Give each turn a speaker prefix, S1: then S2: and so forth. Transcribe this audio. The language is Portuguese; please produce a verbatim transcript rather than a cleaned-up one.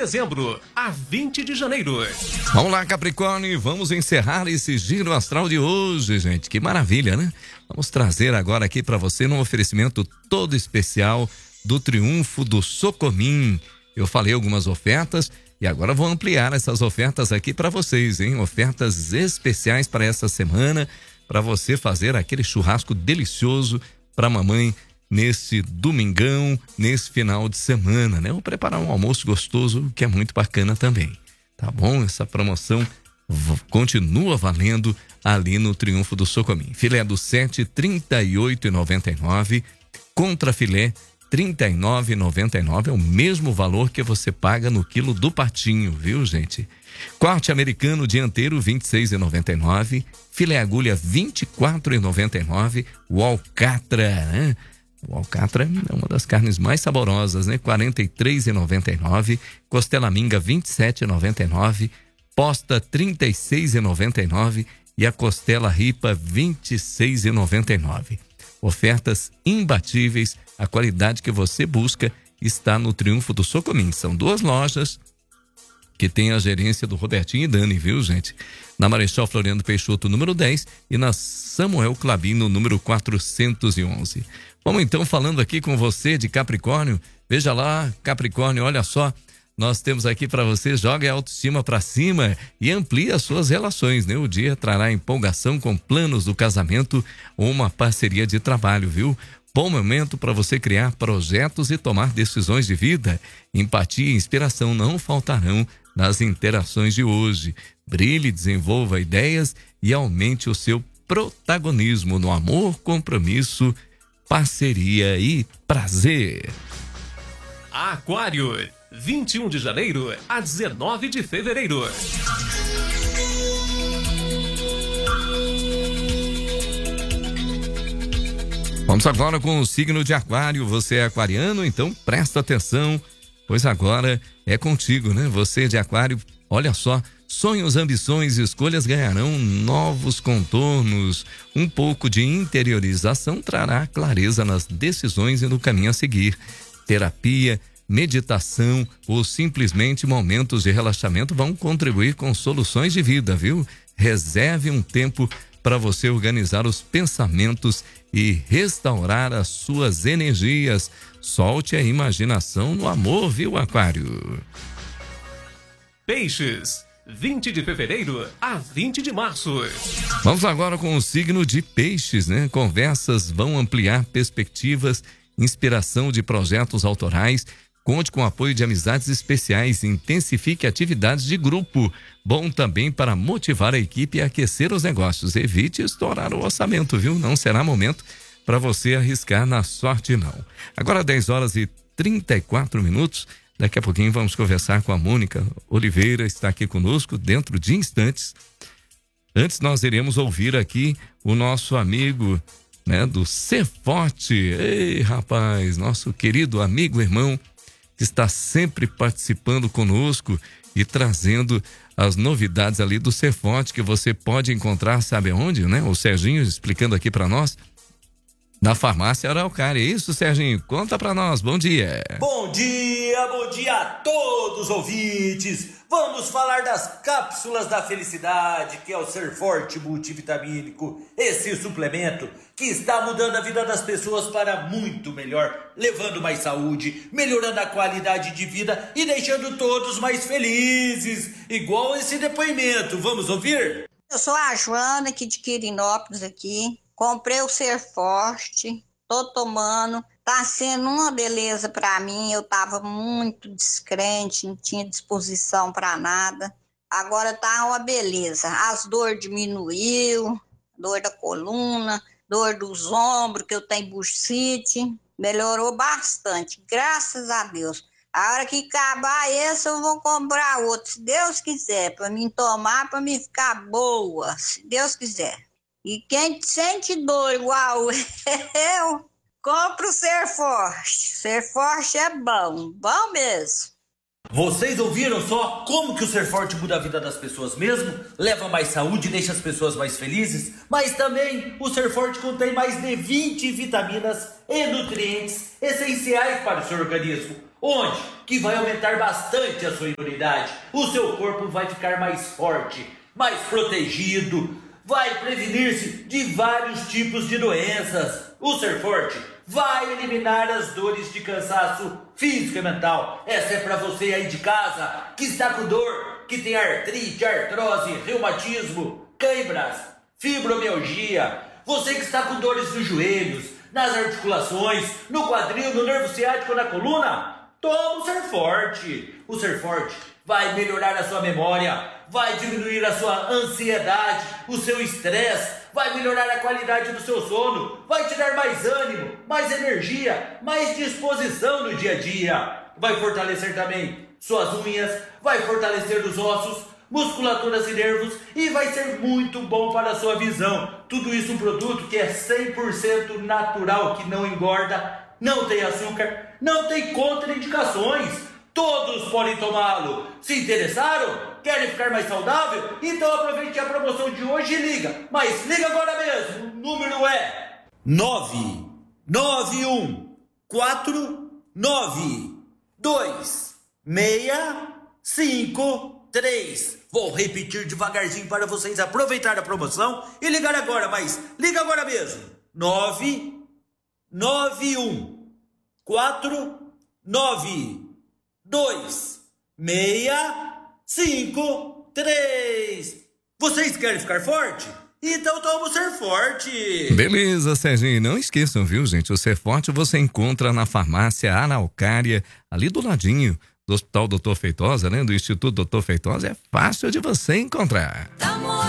S1: dezembro a vinte de janeiro.
S2: Vamos lá, Capricórnio, vamos encerrar esse giro astral de hoje, gente. Que maravilha, né? Vamos trazer agora aqui para você um oferecimento todo especial do Triunfo do Socomim. Eu falei algumas ofertas e agora vou ampliar essas ofertas aqui para vocês, hein? Ofertas especiais para essa semana, para você fazer aquele churrasco delicioso para mamãe nesse domingão, nesse final de semana, né? Ou preparar um almoço gostoso, que é muito bacana também, tá bom? Essa promoção v- continua valendo ali no Triunfo do Socomim. Filé do sete, trinta e oito reais e noventa e nove centavos. Contra filé, trinta e nove reais e noventa e nove centavos. É o mesmo valor que você paga no quilo do patinho, viu, gente? Corte americano dianteiro, vinte e seis reais e noventa e nove centavos. Filé agulha, vinte e quatro reais e noventa e nove centavos. O alcatra, né? O alcatra é uma das carnes mais saborosas, né? quarenta e três reais e noventa e nove centavos. Costela minga, vinte e sete reais e noventa e nove centavos. Posta, trinta e seis reais e noventa e nove centavos. E a costela ripa, vinte e seis reais e noventa e nove centavos. Ofertas imbatíveis, a qualidade que você busca está no Triunfo do Socomim. São duas lojas que tem a gerência do Robertinho e Dani, viu, gente? Na Marechal Floriano Peixoto, número dez, e na Samuel Clabino, número quatrocentos e onze. Vamos então falando aqui com você de Capricórnio. Veja lá, Capricórnio, olha só, nós temos aqui para você, joga a autoestima para cima e amplie as suas relações, né? O dia trará empolgação com planos do casamento ou uma parceria de trabalho, viu? Bom momento para você criar projetos e tomar decisões de vida. Empatia e inspiração não faltarão nas interações de hoje. Brilhe, desenvolva ideias e aumente o seu protagonismo no amor, compromisso, parceria e prazer.
S1: Aquário, vinte e um de janeiro a dezenove de fevereiro.
S2: Vamos agora com o signo de Aquário. Você é aquariano, então presta atenção, pois agora é contigo, né? Você de Aquário, olha só, sonhos, ambições e escolhas ganharão novos contornos. Um pouco de interiorização trará clareza nas decisões e no caminho a seguir. Terapia, meditação ou simplesmente momentos de relaxamento vão contribuir com soluções de vida, viu? Reserve um tempo para você organizar os pensamentos e restaurar as suas energias. Solte a imaginação no amor, viu, Aquário?
S1: Peixes, vinte de fevereiro a vinte de março.
S2: Vamos agora com o signo de Peixes, né? Conversas vão ampliar perspectivas, inspiração de projetos autorais. Conte com o apoio de amizades especiais, intensifique atividades de grupo. Bom também para motivar a equipe e aquecer os negócios. Evite estourar o orçamento, viu? Não será momento para você arriscar na sorte, não. Agora dez horas e trinta e quatro minutos. Daqui a pouquinho vamos conversar com a Mônica Oliveira, está aqui conosco dentro de instantes. Antes nós iremos ouvir aqui o nosso amigo, né, do Ser Forte. Ei, rapaz, nosso querido amigo, irmão, que está sempre participando conosco e trazendo as novidades ali do Ser Forte, que você pode encontrar, sabe onde, né? O Serginho explicando aqui para nós, na farmácia Araucária. É isso, Serginho? Conta para nós. Bom dia.
S3: Bom dia, bom dia a todos os ouvintes. Vamos falar das cápsulas da felicidade, que é o Ser Forte multivitamínico. Esse suplemento que está mudando a vida das pessoas para muito melhor, levando mais saúde, melhorando a qualidade de vida e deixando todos mais felizes. Igual esse depoimento. Vamos ouvir?
S4: Eu sou a Joana, aqui de Quirinópolis, aqui. Comprei o Ser Forte, tô tomando, tá sendo uma beleza pra mim. Eu tava muito descrente, não tinha disposição pra nada. Agora tá uma beleza. As dores diminuiu, dor da coluna, dor dos ombros, que eu tenho bursite, melhorou bastante, graças a Deus. A hora que acabar esse, eu vou comprar outro, se Deus quiser, pra mim tomar, pra mim ficar boa, se Deus quiser. E quem sente dor igual eu, compra o Ser Forte. Ser Forte é bom, bom mesmo.
S3: Vocês ouviram só como que o Ser Forte muda a vida das pessoas mesmo? Leva mais saúde, deixa as pessoas mais felizes? Mas também o Ser Forte contém mais de vinte vitaminas e nutrientes essenciais para o seu organismo. Onde? Que vai aumentar bastante a sua imunidade. O seu corpo vai ficar mais forte, mais protegido, vai prevenir-se de vários tipos de doenças. O Ser Forte vai eliminar as dores de cansaço físico e mental. Essa é para você aí de casa que está com dor, que tem artrite, artrose, reumatismo, câimbras, fibromialgia. Você que está com dores nos joelhos, nas articulações, no quadril, no nervo ciático, na coluna. Toma o Ser Forte. O Ser Forte vai melhorar a sua memória, vai diminuir a sua ansiedade, o seu estresse, vai melhorar a qualidade do seu sono, vai te dar mais ânimo, mais energia, mais disposição no dia a dia. Vai fortalecer também suas unhas, vai fortalecer os ossos, musculaturas e nervos e vai ser muito bom para a sua visão. Tudo isso um produto que é cem por cento natural, que não engorda, não tem açúcar, não tem contraindicações. Todos podem tomá-lo. Se interessaram? Querem ficar mais saudável? Então aproveite a promoção de hoje e liga. Mas liga agora mesmo. O número é nove nove um quatro nove dois seis cinco três. Vou repetir devagarzinho para vocês aproveitarem a promoção e ligar agora. Mas liga agora mesmo. nove nove um quatro nove dois seis cinco três. Vocês querem ficar forte? Então toma o Ser Forte.
S2: Beleza, Serginho. Não esqueçam, viu, gente? O Ser Forte você encontra na farmácia Araucária, ali do ladinho do Hospital doutor Feitosa, né? Do Instituto doutor Feitosa. É fácil de você encontrar.